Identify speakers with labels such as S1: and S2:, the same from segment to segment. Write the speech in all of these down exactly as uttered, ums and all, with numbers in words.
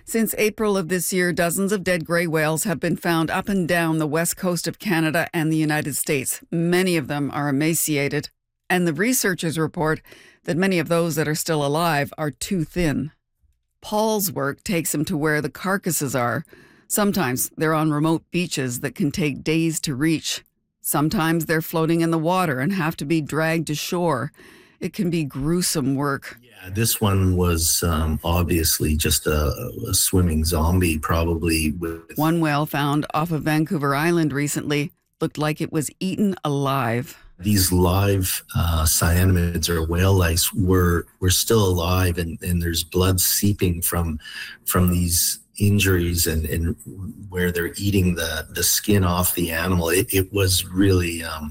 S1: Since April of this year, dozens of dead gray whales have been found up and down the west coast of Canada and the United States. Many of them are emaciated, and the researchers report that many of those that are still alive are too thin. Paul's work takes him to where the carcasses are. Sometimes they're on remote beaches that can take days to reach. Sometimes they're floating in the water and have to be dragged to shore. It can be gruesome work.
S2: Yeah, this one was um, obviously just a, a swimming zombie, probably. With...
S1: One whale found off of Vancouver Island recently looked like it was eaten alive.
S2: These live uh, cyanomids or whale lice were were still alive, and, and there's blood seeping from from these injuries and, and where they're eating the, the skin off the animal. It, it was really... Um,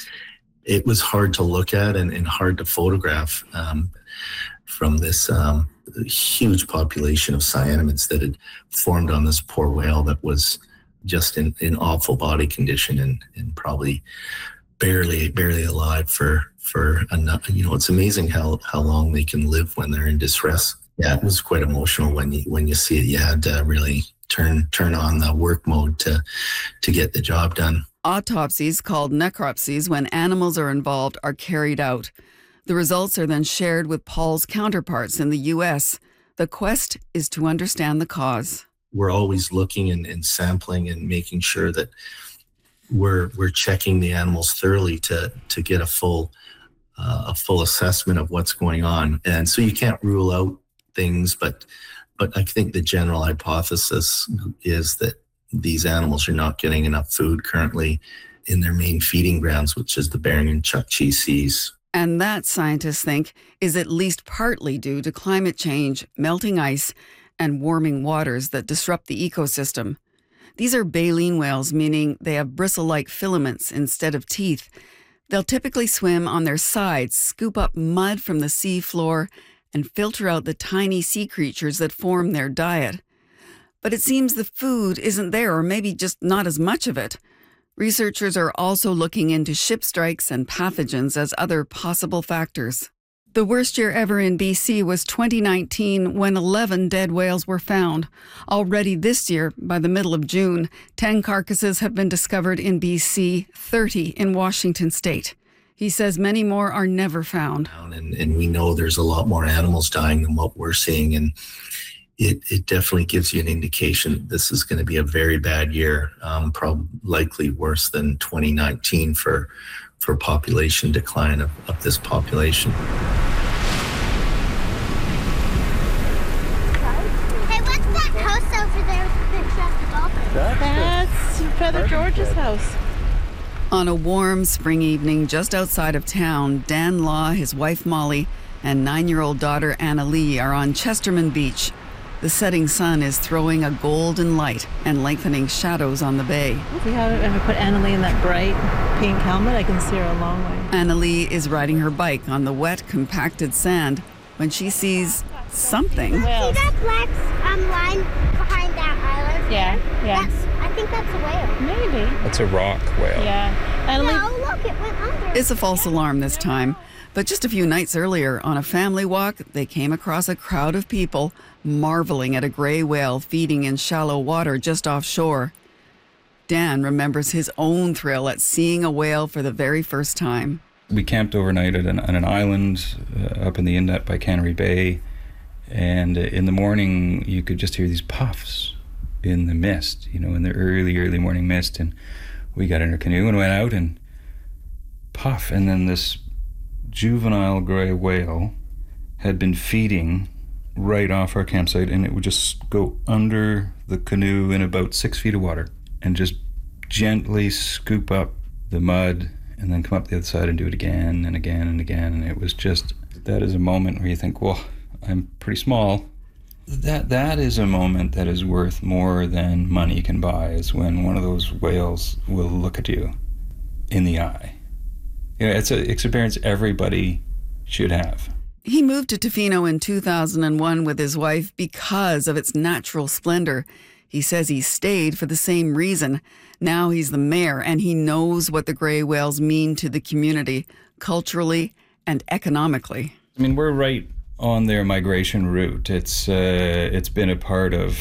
S2: It was hard to look at and, and hard to photograph um, from this um, huge population of cyanomids that had formed on this poor whale that was just in, in awful body condition and, and probably barely barely alive for for enough. You know, it's amazing how how long they can live when they're in distress. Yeah, it was quite emotional when you when you see it. You had to really turn turn on the work mode to to get the job done.
S1: Autopsies, called necropsies, when animals are involved, are carried out. The results are then shared with Paul's counterparts in the U S. The quest is to understand the cause.
S2: We're always looking and, and sampling and making sure that we're we're checking the animals thoroughly to to get a full uh, a full assessment of what's going on. And so you can't rule out things, but but I think the general hypothesis is that these animals are not getting enough food currently in their main feeding grounds, which is the Bering and Chukchi Seas.
S1: And that, scientists think, is at least partly due to climate change, melting ice, and warming waters that disrupt the ecosystem. These are baleen whales, meaning they have bristle-like filaments instead of teeth. They'll typically swim on their sides, scoop up mud from the sea floor, and filter out the tiny sea creatures that form their diet. But it seems the food isn't there, or maybe just not as much of it. Researchers are also looking into ship strikes and pathogens as other possible factors. The worst year ever in B C was twenty nineteen, when eleven dead whales were found. Already this year, by the middle of June, ten carcasses have been discovered in B C, thirty in Washington state. He says many more are never found.
S2: And, and we know there's a lot more animals dying than what we're seeing, and It, it definitely gives you an indication that this is going to be a very bad year, um, probably likely worse than twenty nineteen for for population decline of, of this population.
S3: Hey, what's that house over there with the picture of the dolphin?
S4: That's Brother George's house.
S1: On a warm spring evening just outside of town, Dan Law, his wife Molly, and nine-year-old daughter Anna Lee are on Chesterman Beach. The setting sun is throwing a golden light and lengthening shadows on the bay.
S4: See how if I put Annalie in that bright pink helmet, I can see her a long way.
S1: Annalie is riding her bike on the wet, compacted sand when she sees something.
S4: Well,
S3: See that black um, line behind that island?
S4: Yeah, yeah.
S3: That's, I think that's a whale.
S4: Maybe.
S5: That's a rock whale.
S4: Yeah. Annalie,
S3: No, look, it went under.
S1: It's a false alarm this time, but just a few nights earlier, on a family walk, they came across a crowd of people marveling at a gray whale feeding in shallow water just offshore. Dan remembers his own thrill at seeing a whale for the very first time.
S5: We camped overnight at an, on an island uh, up in the inlet by Cannery Bay, and uh, in the morning you could just hear these puffs in the mist, you know, in the early, early morning mist, and we got in our canoe and went out and puff, and then this juvenile gray whale had been feeding right off our campsite, and it would just go under the canoe in about six feet of water and just gently scoop up the mud and then come up the other side and do it again and again and again. And it was just, that is a moment where you think, well, I'm pretty small. That that is a moment that is worth more than money can buy, is when one of those whales will look at you in the eye. You know, it's an experience everybody should have.
S1: He moved to Tofino in two thousand one with his wife because of its natural splendor. He says he stayed for the same reason. Now he's the mayor, and he knows what the gray whales mean to the community, culturally and economically.
S5: I mean, we're right on their migration route. It's uh, it's been a part of